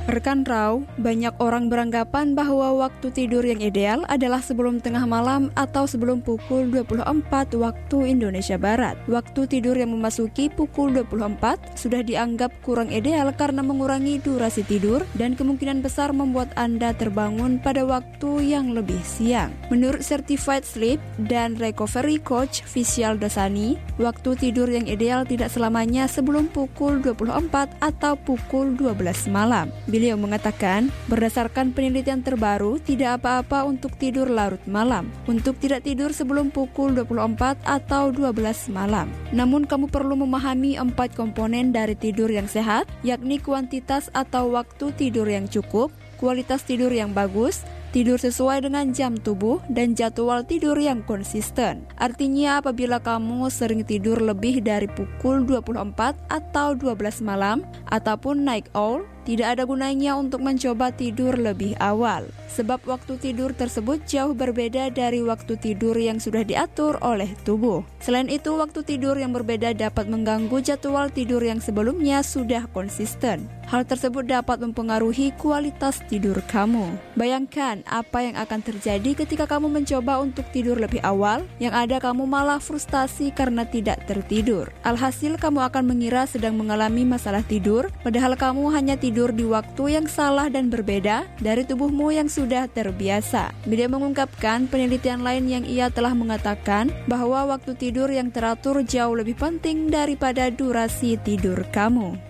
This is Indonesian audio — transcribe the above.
Rekan Rau, banyak orang beranggapan bahwa waktu tidur yang ideal adalah sebelum tengah malam atau sebelum pukul 24 waktu Indonesia Barat. Waktu tidur yang memasuki pukul 24 sudah dianggap kurang ideal karena mengurangi durasi tidur dan kemungkinan besar membuat Anda terbangun pada waktu yang lebih siang. Menurut Certified Sleep dan Recovery Coach Vishal Dasani, waktu tidur yang ideal tidak selamanya sebelum pukul 24 atau pukul 12 malam. Beliau mengatakan, berdasarkan penelitian terbaru, tidak apa-apa untuk tidur larut malam, untuk tidak tidur sebelum pukul 24 atau 12 malam. Namun kamu perlu memahami 4 komponen dari tidur yang sehat, yakni kuantitas atau waktu tidur yang cukup, kualitas tidur yang bagus, tidur sesuai dengan jam tubuh, dan jadwal tidur yang konsisten. Artinya apabila kamu sering tidur lebih dari pukul 24 atau 12 malam, ataupun night owl, tidak ada gunanya untuk mencoba tidur lebih awal, sebab waktu tidur tersebut jauh berbeda dari waktu tidur yang sudah diatur oleh tubuh. Selain itu, waktu tidur yang berbeda dapat mengganggu jadwal tidur yang sebelumnya sudah konsisten. Hal tersebut dapat mempengaruhi kualitas tidur kamu. Bayangkan apa yang akan terjadi ketika kamu mencoba untuk tidur lebih awal, yang ada kamu malah frustasi karena tidak tertidur. Alhasil kamu akan mengira sedang mengalami masalah tidur, padahal kamu hanya tidur di waktu yang salah dan berbeda dari tubuhmu yang sudah terbiasa. Beliau mengungkapkan penelitian lain yang ia telah mengatakan bahwa waktu tidur yang teratur jauh lebih penting daripada durasi tidur kamu.